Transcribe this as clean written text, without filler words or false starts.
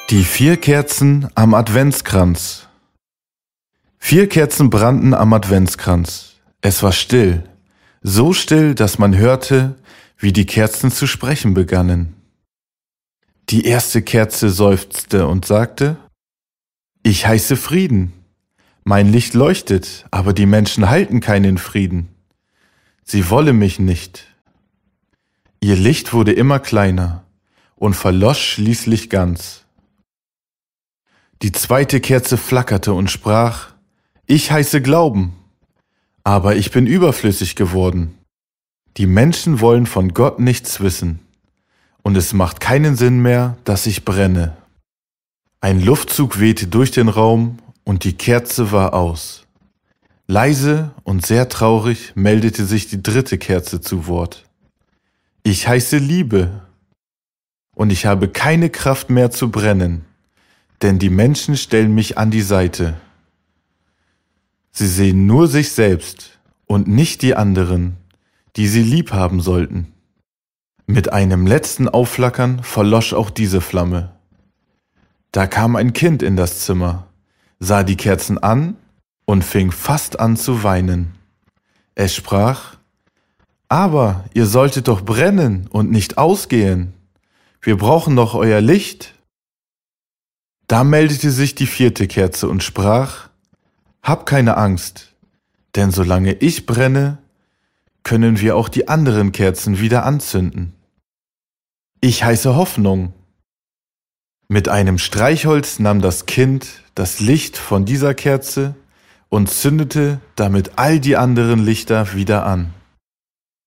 Die 4 Kerzen am Adventskranz. 4 Kerzen brannten am Adventskranz. Es war still, so still, dass man hörte, wie die Kerzen zu sprechen begannen. Die erste Kerze seufzte und sagte: Ich heiße Frieden. Mein Licht leuchtet, aber die Menschen halten keinen Frieden. Sie wolle mich nicht. Ihr Licht wurde immer kleiner und verlosch schließlich ganz. Die zweite Kerze flackerte und sprach: Ich heiße Glauben, aber ich bin überflüssig geworden. Die Menschen wollen von Gott nichts wissen, und es macht keinen Sinn mehr, dass ich brenne. Ein Luftzug wehte durch den Raum, und die Kerze war aus. Leise und sehr traurig meldete sich die dritte Kerze zu Wort. Ich heiße Liebe, und ich habe keine Kraft mehr zu brennen, denn die Menschen stellen mich an die Seite. Sie sehen nur sich selbst und nicht die anderen, die sie lieb haben sollten. Mit einem letzten Aufflackern verlosch auch diese Flamme. Da kam ein Kind in das Zimmer, sah die Kerzen an und fing fast an zu weinen. Es sprach: Aber ihr solltet doch brennen und nicht ausgehen. Wir brauchen doch euer Licht. Da meldete sich die vierte Kerze und sprach: Hab keine Angst, denn solange ich brenne, können wir auch die anderen Kerzen wieder anzünden. Ich heiße Hoffnung. Mit einem Streichholz nahm das Kind das Licht von dieser Kerze und zündete damit all die anderen Lichter wieder an.